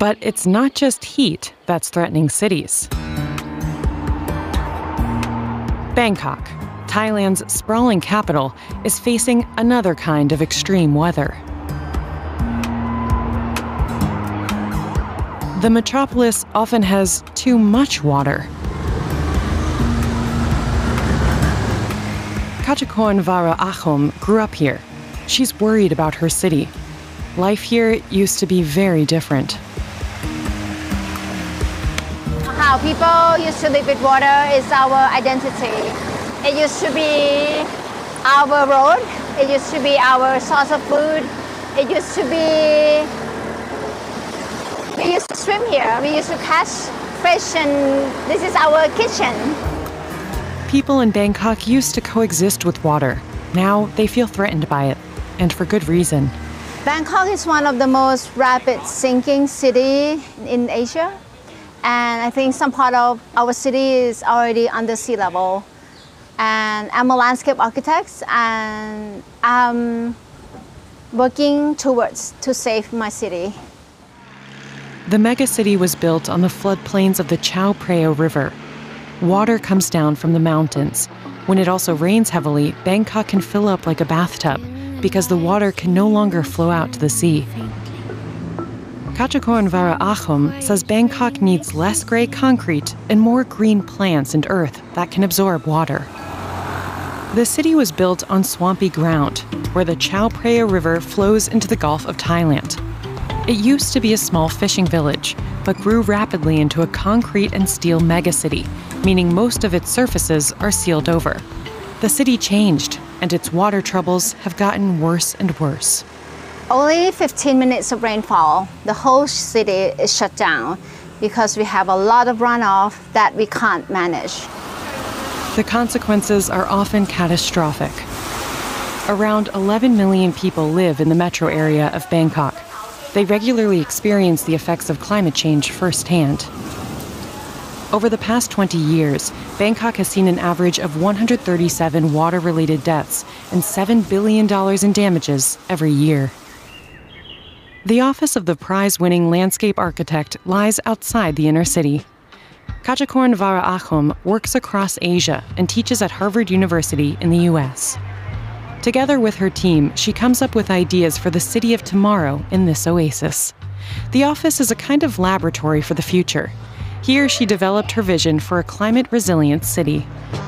But it's not just heat that's threatening cities. Bangkok, Thailand's sprawling capital, is facing another kind of extreme weather. The metropolis often has too much water. Khachakorn Varaahom grew up here. She's worried about her city. Life here used to be very different. How people used to live with water is our identity. It used to be our road. It used to be our source of food. It used to be... We used to swim here. We used to catch fish, and this is our kitchen. People in Bangkok used to coexist with water. Now they feel threatened by it, and for good reason. Bangkok is one of the most rapid sinking cities in Asia. And I think some part of our city is already under sea level. And I'm a landscape architect, and I'm working towards to save my city. The megacity was built on the floodplains of the Chao Phraya River. Water comes down from the mountains. When it also rains heavily, Bangkok can fill up like a bathtub because the water can no longer flow out to the sea. Khachakorn Varaahom says Bangkok needs less gray concrete and more green plants and earth that can absorb water. The city was built on swampy ground, where the Chao Phraya River flows into the Gulf of Thailand. It used to be a small fishing village, but grew rapidly into a concrete and steel megacity, meaning most of its surfaces are sealed over. The city changed, and its water troubles have gotten worse and worse. Only 15 minutes of rainfall, the whole city is shut down because we have a lot of runoff that we can't manage. The consequences are often catastrophic. Around 11 million people live in the metro area of Bangkok. They regularly experience the effects of climate change firsthand. Over the past 20 years, Bangkok has seen an average of 137 water-related deaths and $7 billion in damages every year. The office of the prize-winning landscape architect lies outside the inner city. Khachakorn Varaahom works across Asia and teaches at Harvard University in the U.S. Together with her team, she comes up with ideas for the city of tomorrow in this oasis. The office is a kind of laboratory for the future. Here, she developed her vision for a climate-resilient city.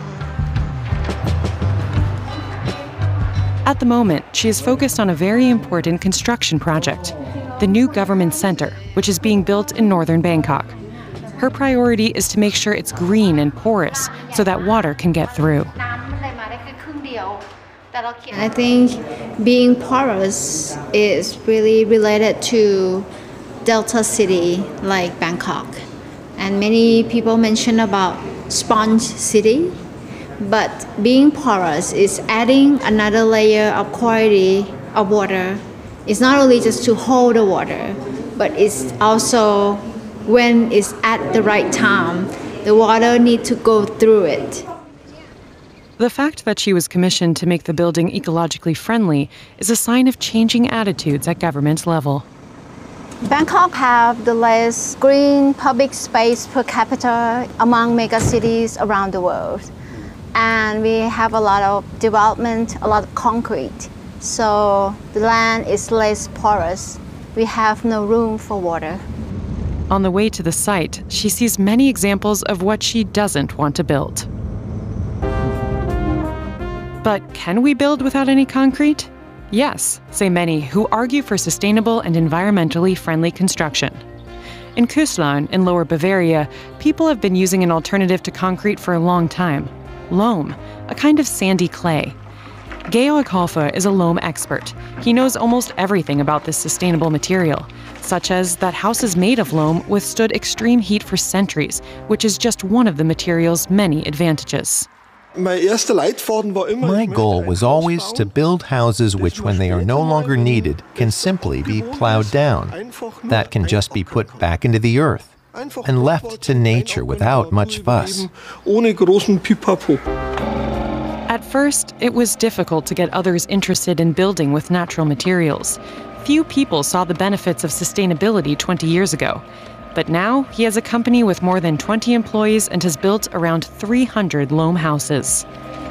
At the moment, she is focused on a very important construction project, the new government center, which is being built in northern Bangkok. Her priority is to make sure it's green and porous so that water can get through. I think being porous is really related to Delta city like Bangkok. And many people mention about sponge city, but being porous is adding another layer of quality of water. It's not only just to hold the water, but it's also when it's at the right time, the water needs to go through it. The fact that she was commissioned to make the building ecologically friendly is a sign of changing attitudes at government level. Bangkok have the less green public space per capita among megacities around the world. And we have a lot of development, a lot of concrete. So the land is less porous. We have no room for water. On the way to the site, she sees many examples of what she doesn't want to build. But can we build without any concrete? Yes, say many who argue for sustainable and environmentally friendly construction. In Köslern, in Lower Bavaria, people have been using an alternative to concrete for a long time: loam, a kind of sandy clay. Georg Hofer is a loam expert. He knows almost everything about this sustainable material, such as that houses made of loam withstood extreme heat for centuries, which is just one of the material's many advantages. My goal was always to build houses which, when they are no longer needed, can simply be plowed down. That can just be put back into the earth and left to nature without much fuss. At first, it was difficult to get others interested in building with natural materials. Few people saw the benefits of sustainability 20 years ago, but now he has a company with more than 20 employees and has built around 300 loam houses.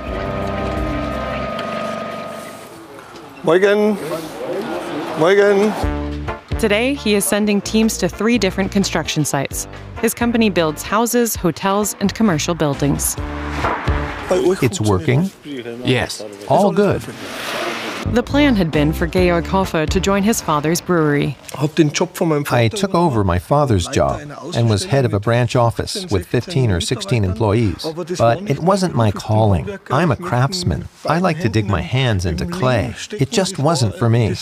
Morgen. Morgen. Today, he is sending teams to 3 different construction sites. His company builds houses, hotels, and commercial buildings. It's working? Yes. All good. The plan had been for Georg Hofe to join his father's brewery. I took over my father's job and was head of a branch office with 15 or 16 employees. But it wasn't my calling. I'm a craftsman. I like to dig my hands into clay. It just wasn't for me.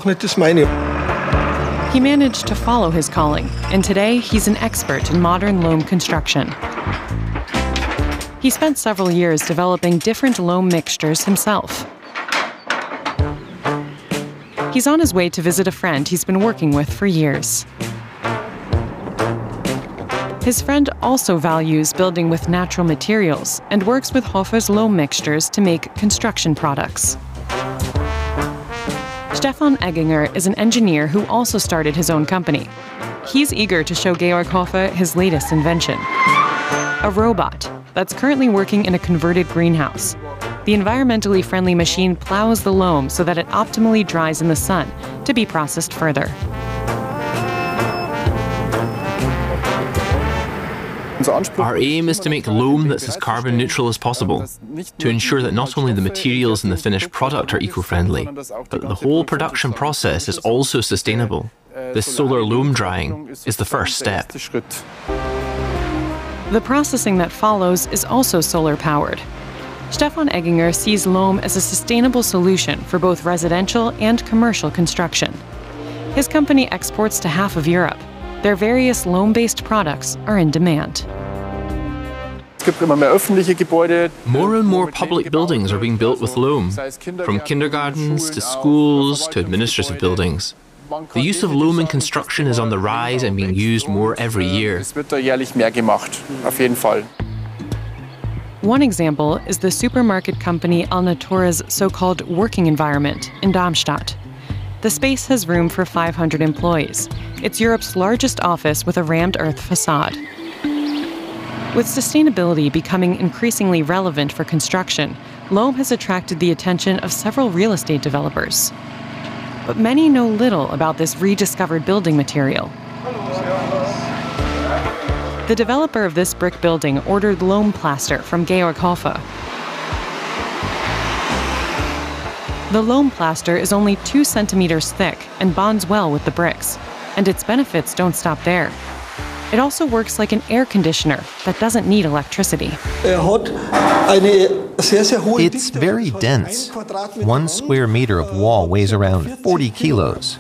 He managed to follow his calling, and today he's an expert in modern loam construction. He spent several years developing different loam mixtures himself. He's on his way to visit a friend he's been working with for years. His friend also values building with natural materials and works with Hofe's loam mixtures to make construction products. Stefan Egginger is an engineer who also started his own company. He's eager to show Georg Hofe his latest invention, a robot that's currently working in a converted greenhouse. The environmentally friendly machine plows the loam so that it optimally dries in the sun to be processed further. Our aim is to make loam that's as carbon neutral as possible, to ensure that not only the materials in the finished product are eco-friendly, but the whole production process is also sustainable. This solar loam drying is the first step. The processing that follows is also solar-powered. Stefan Egginger sees loam as a sustainable solution for both residential and commercial construction. His company exports to half of Europe. Their various loam-based products are in demand. More and more public buildings are being built with loam, from kindergartens to schools to administrative buildings. The use of loam in construction is on the rise and being used more every year. One example is the supermarket company Alnatura's so-called working environment in Darmstadt. The space has room for 500 employees. It's Europe's largest office with a rammed earth facade. With sustainability becoming increasingly relevant for construction, loam has attracted the attention of several real estate developers. But many know little about this rediscovered building material. The developer of this brick building ordered loam plaster from Georg Hofe. The loam plaster is only 2 centimeters thick and bonds well with the bricks, and its benefits don't stop there. It also works like an air conditioner that doesn't need electricity. It's very dense. 1 square meter of wall weighs around 40 kilos.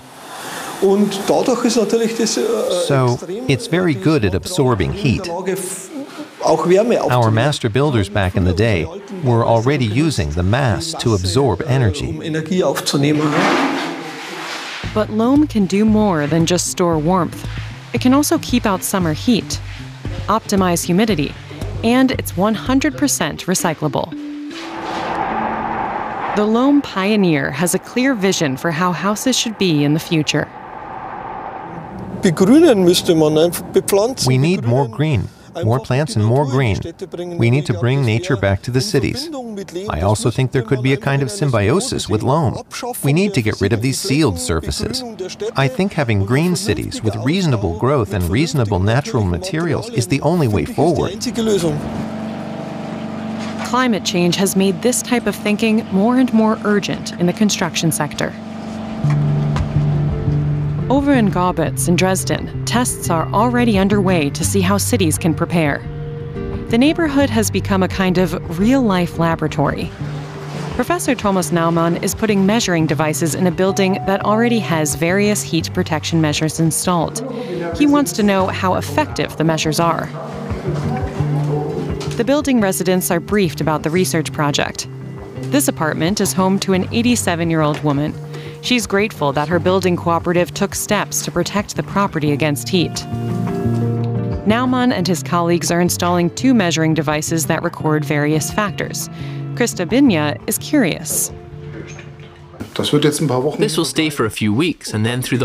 So it's very good at absorbing heat. Our master builders back in the day were already using the mass to absorb energy. But loam can do more than just store warmth. It can also keep out summer heat, optimize humidity, and it's 100% recyclable. The Loam Pioneer has a clear vision for how houses should be in the future. We need more green, more plants and more green. We need to bring nature back to the cities. I also think there could be a kind of symbiosis with loam. We need to get rid of these sealed surfaces. I think having green cities with reasonable growth and reasonable natural materials is the only way forward. Climate change has made this type of thinking more and more urgent in the construction sector. Over in Gaubitz in Dresden, tests are already underway to see how cities can prepare. The neighborhood has become a kind of real-life laboratory. Professor Thomas Naumann is putting measuring devices in a building that already has various heat protection measures installed. He wants to know how effective the measures are. The building residents are briefed about the research project. This apartment is home to an 87-year-old woman. She's grateful that her building cooperative took steps to protect the property against heat. Naumann and his colleagues are installing 2 measuring devices that record various factors. Krista Binya is curious. This will stay for a few weeks, and then through the